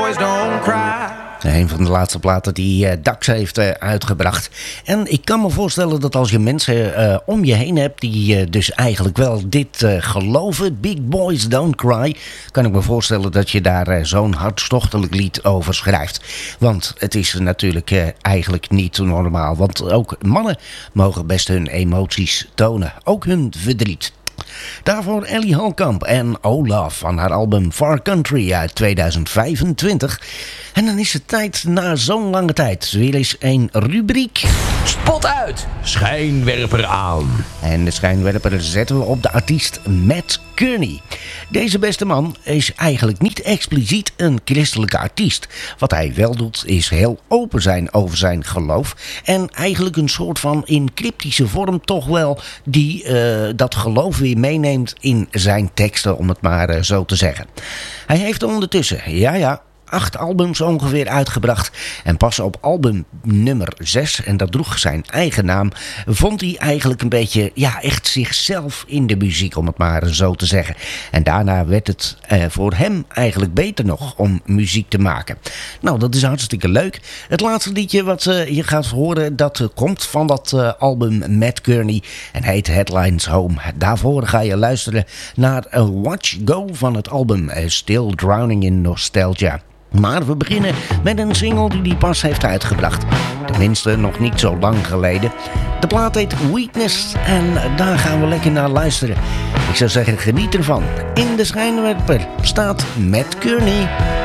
boys don't cry. Een van de laatste platen die Dax heeft uitgebracht. En ik kan me voorstellen dat als je mensen om je heen hebt die dus eigenlijk wel dit geloven, Big Boys Don't Cry, kan ik me voorstellen dat je daar zo'n hartstochtelijk lied over schrijft. Want het is natuurlijk eigenlijk niet normaal. Want ook mannen mogen best hun emoties tonen. Ook hun verdriet. Daarvoor Ellie Halkamp en Olaf van haar album Far Country uit 2025. En dan is het tijd, na zo'n lange tijd, weer eens een rubriek. Spot uit, schijnwerper aan. En de schijnwerper zetten we op de artiest Matt Kearney. Deze beste man is eigenlijk niet expliciet een christelijke artiest. Wat hij wel doet is heel open zijn over zijn geloof. En eigenlijk een soort van in cryptische vorm toch wel die dat geloof weer meeneemt in zijn teksten, om het maar zo te zeggen. Hij heeft ondertussen, 8 albums ongeveer uitgebracht. En pas op album nummer 6, en dat droeg zijn eigen naam, vond hij eigenlijk een beetje, echt zichzelf in de muziek, om het maar zo te zeggen. En daarna werd het voor hem eigenlijk beter nog om muziek te maken. Nou, dat is hartstikke leuk. Het laatste liedje wat je gaat horen, dat komt van dat album Matt Kearney en heet Headlines Home. Daarvoor ga je luisteren naar Watch Go van het album Still Drowning in Nostalgia. Maar we beginnen met een single die hij pas heeft uitgebracht. Tenminste, nog niet zo lang geleden. De plaat heet Weakness en daar gaan we lekker naar luisteren. Ik zou zeggen, geniet ervan. In de schijnwerper staat Matt Kearney.